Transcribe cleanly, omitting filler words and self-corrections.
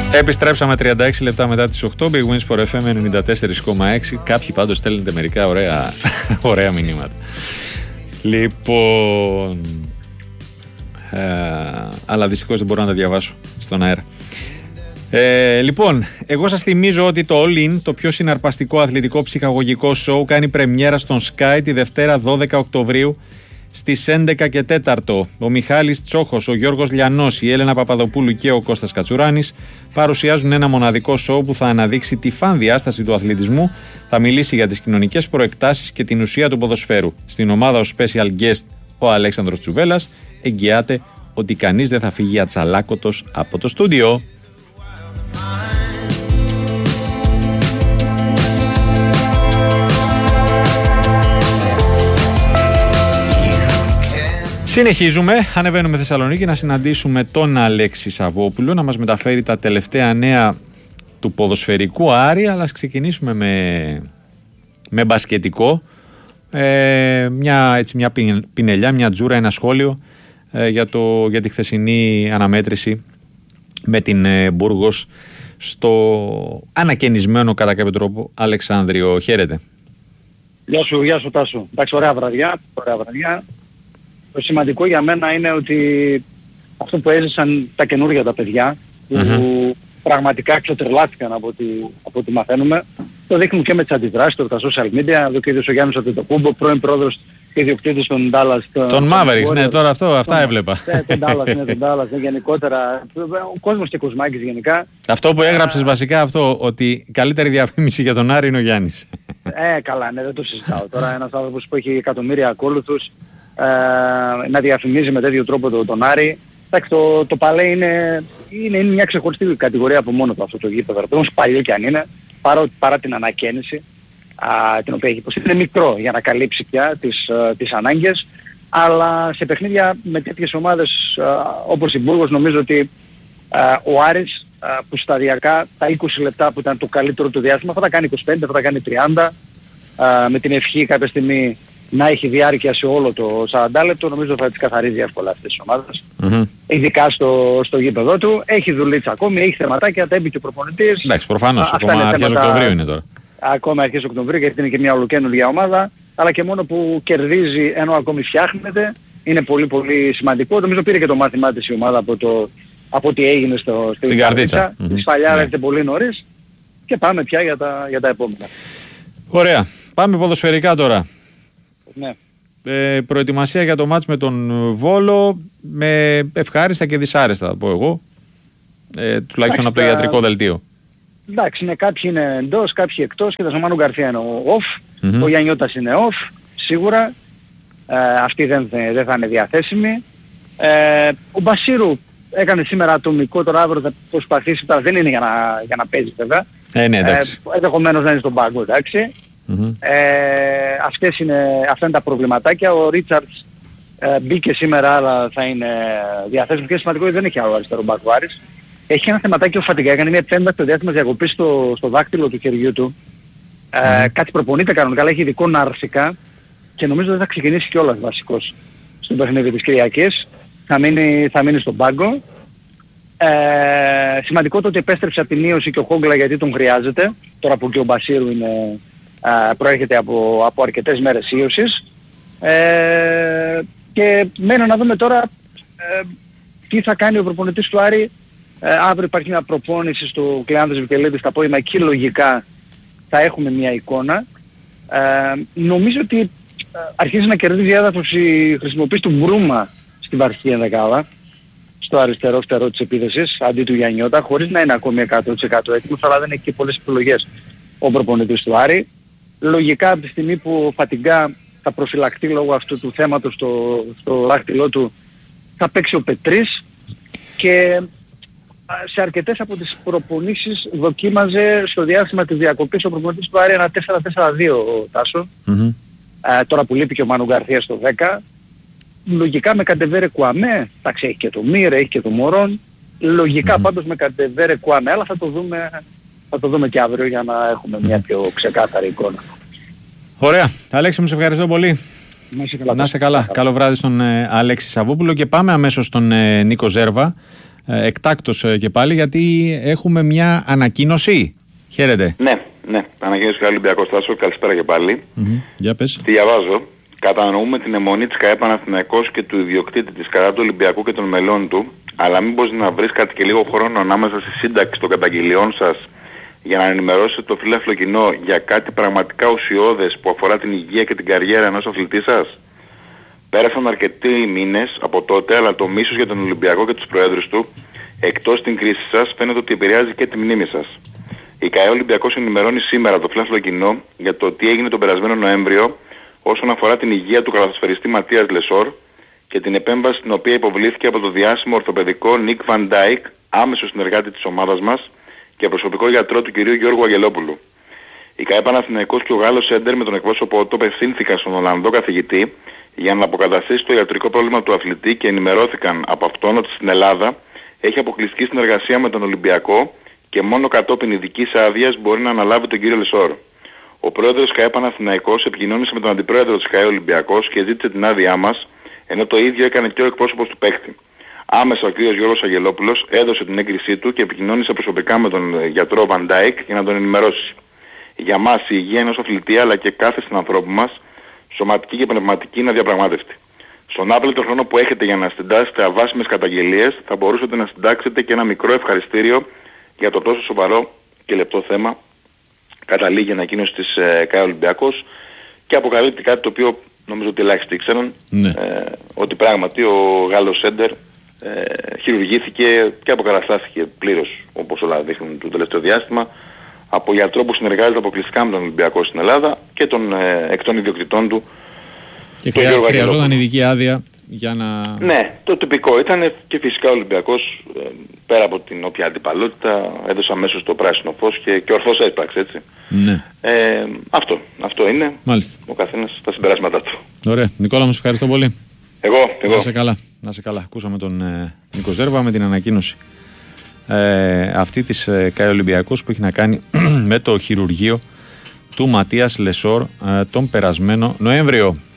Επιστρέψαμε 36 λεπτά μετά τις 8. Big Wins for FM 94,6. Κάποιοι πάντως στέλνετε μερικά ωραία μηνύματα. Λοιπόν, αλλά δυστυχώς δεν μπορώ να τα διαβάσω στον αέρα. Λοιπόν, εγώ σας θυμίζω ότι το All In, το πιο συναρπαστικό αθλητικό ψυχαγωγικό show, κάνει πρεμιέρα στον Sky τη Δευτέρα 12 Οκτωβρίου στις 11 και 4. Ο Μιχάλης Τσόχος, ο Γιώργος Λιανός, η Έλενα Παπαδοπούλου και ο Κώστας Κατσουράνης παρουσιάζουν ένα μοναδικό show που θα αναδείξει τη φαν διάσταση του αθλητισμού, θα μιλήσει για τις κοινωνικές προεκτάσεις και την ουσία του ποδοσφαίρου. Στην ομάδα ως special guest ο Αλέξανδρος Τσουβέλλας εγγυάται ότι κανείς δεν θα φύγει ατσαλάκωτος από το στούντιο. Συνεχίζουμε, ανεβαίνουμε Θεσσαλονίκη να συναντήσουμε τον Αλέξη Σαββόπουλο να μας μεταφέρει τα τελευταία νέα του ποδοσφαιρικού Άρη, αλλά ας ξεκινήσουμε με μπασκετικό, μια πινελιά, μια τζούρα, ένα σχόλιο για τη χθεσινή αναμέτρηση με την Μπούργος στο ανακαινισμένο κατά κάποιο τρόπο Αλεξάνδριο. Χαίρετε. Γεια σου Τάσο. Εντάξει, ωραία βραδιά. Το σημαντικό για μένα είναι ότι αυτό που έζησαν τα καινούργια τα παιδιά, που πραγματικά ξετρελάθηκαν από ό,τι μαθαίνουμε, το δείχνουν και με τις αντιδράσεις του, τα social media. Εδώ και ο Γιάννης Αντετοκούμπο, πρώην πρόεδρος και ιδιοκτήτης των Dallas. Τον Mavericks, ναι, τώρα αυτά έβλεπα. Τον Dallas, γενικότερα. Ο κόσμος και Κοσμάκης γενικά. Αυτό που έγραψες βασικά αυτό, ότι καλύτερη διαφήμιση για τον Άρη είναι ο Γιάννης. Καλά, ναι, δεν το συζητάω. Τώρα ένας άνθρωπος που έχει εκατομμύρια ακόλουθους, να διαφημίζει με τέτοιο τρόπο τον Άρη. Εντάξει, το παλέ είναι μια ξεχωριστή κατηγορία από μόνο του αυτό το γήπεδο. Όμως παλιό κι αν είναι, παρά την ανακαίνιση την οποία έχει υποστεί. Είναι μικρό για να καλύψει πια τις ανάγκες, αλλά σε παιχνίδια με τέτοιες ομάδες όπως η Μπούργος νομίζω ότι ο Άρης που σταδιακά τα 20 λεπτά που ήταν το καλύτερο του διάστημα θα τα κάνει 25, θα τα κάνει 30, με την ευχή κάποια στιγμή να έχει διάρκεια σε όλο το 40 λεπτό, νομίζω θα τις καθαρίζει εύκολα αυτές τις ομάδες. Ειδικά στο γήπεδο του. Έχει δουλίτσα ακόμη, έχει θεματάκια, τα είπε και ο προπονητής. Εντάξει, προφανώς, ακόμα αρχές Οκτωβρίου είναι τώρα. Ακόμα αρχές Οκτωβρίου, γιατί είναι και μια ολοκαίνουργια ομάδα, αλλά και μόνο που κερδίζει ενώ ακόμη φτιάχνεται, είναι πολύ πολύ σημαντικό. Νομίζω πήρε και το μάθημά της η ομάδα από ό,τι έγινε στην Καρδίτσα. Τη Σφαλιάρα έρχεται πολύ νωρίς και πάμε πια για τα επόμενα. Ωραία. Πάμε ποδοσφαιρικά τώρα. Ναι. Προετοιμασία για το μάτς με τον Βόλο, με ευχάριστα και δυσάρεστα θα πω εγώ, τουλάχιστον από το ιατρικό δελτίο. Εντάξει, κάποιοι είναι εντός, κάποιοι εκτός και ο Μάνου Γκαρθία είναι off, ο Γιαννιώτας είναι off, σίγουρα, αυτοί δεν θα είναι διαθέσιμοι. Ο Μπασίρου έκανε σήμερα ατομικό, τώρα αύριο θα προσπαθήσει, τώρα δεν είναι για να παίζει βέβαια, ναι, ενδεχομένως να είναι στον πάγκο, εντάξει. Αυτά είναι τα προβληματάκια. Ο Ρίτσαρτς μπήκε σήμερα, αλλά θα είναι διαθέσιμο και σημαντικό ότι δεν έχει άλλο αριστερό μπακ ο Άρης. Έχει ένα θεματάκι ο Φατιγκά, έκανε μια 5 διάστημα διακοπή στο δάκτυλο του χεριού του. Κάτι προπονείται κανονικά, αλλά έχει ειδικό ναρσικά και νομίζω δεν θα ξεκινήσει κιόλας βασικός στο παιχνίδι της Κυριακής. Θα μείνει στον πάγκο. Σημαντικό το ότι επέστρεψε από την ίωση και ο Χόγκλα γιατί τον χρειάζεται, τώρα που και ο Μπασίρου προέρχεται από αρκετές μέρες ίωσης. Και μένω να δούμε τώρα τι θα κάνει ο προπονητής του Άρη. Αύριο υπάρχει μια προπόνηση στο Κλεάνδρης Βικελίδης στα απόγευμα, εκεί λογικά θα έχουμε μια εικόνα. Νομίζω ότι αρχίζει να κερδίζει έδαφος η χρησιμοποίηση του Μπρούμα στην βασική ενδεκάδα, στο αριστερό φτερό της επίθεσης, αντί του Γιαννιώτα, χωρίς να είναι ακόμη 100% έτοιμος, αλλά δεν έχει και πολλές επιλογές ο προπονητής του Άρη. Λογικά από τη στιγμή που ο Φατιγκά θα προφυλακτεί λόγω αυτού του θέματος στο δάχτυλό του, θα παίξει ο Πετρής και σε αρκετές από τις προπονήσεις δοκίμαζε στο διάστημα της διακοπής ο προπονητής του Άρη ένα 4-4-2 Τάσο. Τώρα που λείπει και ο Μάνου Γκαρθία στο 10, λογικά με Καντεβέρε Κουαμέ, εντάξει έχει και το Μύρε, έχει και το Μωρόν, λογικά πάντως με Καντεβέρε Κουαμέ, αλλά θα το δούμε και αύριο για να έχουμε μια πιο ξεκάθαρη εικόνα. Ωραία. Αλέξη, μου σε ευχαριστώ πολύ. Να είσαι καλά. Καλό βράδυ στον Αλέξη Σαββόπουλο και πάμε αμέσως στον Νίκο Ζέρβα εκτάκτος και πάλι, γιατί έχουμε μια ανακοίνωση. Χαίρετε. Ναι, ανακοίνωση Ολυμπιακός Τάσο, καλησπέρα και πάλι. Για πες. Τη διαβάζω. Κατανοούμε την αιμονή της ΚΑΕ Παναθηναϊκός και του ιδιοκτήτη της κατά του Ολυμπιακού και των μελών του, αλλά μήπως να βρίσκατε και λίγο χρόνο ανάμεσα στη σύνταξη των καταγγελιών σας για να ενημερώσετε το φιλάθλο κοινό για κάτι πραγματικά ουσιώδες που αφορά την υγεία και την καριέρα ενός αθλητή σας? Πέρασαν αρκετοί μήνες από τότε, αλλά το μίσος για τον Ολυμπιακό και τους προέδρους του, εκτός την κρίση σας, φαίνεται ότι επηρεάζει και τη μνήμη σας. Η ΚΑΕ Ολυμπιακός ενημερώνει σήμερα το φιλάθλο κοινό για το τι έγινε τον περασμένο Νοέμβριο όσον αφορά την υγεία του καλαθοσφαιριστή Ματίας Λεσόρ και την επέμβαση την οποία υποβλήθηκε από το διάσημο ορθοπαιδικό Νίκ Βαν Ντάικ, άμεσο συνεργάτη της ομάδας μας και προσωπικό γιατρό του κυρίου Γιώργου Αγγελόπουλου. Η ΚΑΕ Παναθηναϊκός και ο Γάλλος Σέντερ με τον εκπρόσωπο του απευθύνθηκαν στον Ολλανδό καθηγητή για να αποκαταστήσει το ιατρικό πρόβλημα του αθλητή και ενημερώθηκαν από αυτόν ότι στην Ελλάδα έχει αποκλειστική συνεργασία με τον Ολυμπιακό και μόνο κατόπιν ειδικής άδειας μπορεί να αναλάβει τον κύριο Λεσόρ. Ο πρόεδρος ΚΑΕ Παναθηναϊκός επικοινώνησε με τον αντιπρόεδρο της ΚΑΕ Ολυμπιακός και ζήτησε την άδειά μας, ενώ το ίδιο έκανε και ο εκπρόσωπος του παίκτη. Άμεσα ο κύριος Γιώργος Αγγελόπουλος έδωσε την έγκρισή του και επικοινώνησε προσωπικά με τον γιατρό Βαν Ντάικ για να τον ενημερώσει. Για μας η υγεία ενός αθλητή αλλά και κάθε συνανθρώπου μας, σωματική και πνευματική, είναι αδιαπραγμάτευτη. Στον άπλετο χρόνο που έχετε για να συντάσσετε αβάσιμες καταγγελίες, θα μπορούσατε να συντάξετε και ένα μικρό ευχαριστήριο για το τόσο σοβαρό και λεπτό θέμα. Καταλήγει η ανακοίνωση της ΚΑΕ Ολυμπιακός και αποκαλύπτει κάτι το οποίο νομίζω ότι ελάχιστοι ήξεραν, ότι πράγματι ο Γάλλος Σέντερ χειρουργήθηκε και αποκαταστάθηκε πλήρως, όπως όλα δείχνουν το τελευταίο διάστημα, από γιατρό που συνεργάζεται αποκλειστικά με τον Ολυμπιακό στην Ελλάδα και εκ των ιδιοκτητών του. Και χρειαζόταν ειδική άδεια για να... Ναι, το τυπικό ήταν και φυσικά ο Ολυμπιακός πέρα από την όποια αντιπαλότητα έδωσε αμέσως το πράσινο φως και ορθώς έσπραξε, έτσι. Ναι. Αυτό είναι. Μάλιστα. Ο καθένας τα συμπεράσματά του. Ωραία. Νικόλα, μου ευχαριστώ πολύ. Εγώ. Να σε καλά. Ακούσαμε τον Νίκο Ζέρβα με την ανακοίνωση αυτή της ΚΑΕ Ολυμπιακός που έχει να κάνει με το χειρουργείο του Ματίας Λεσόρ τον περασμένο Νοέμβριο.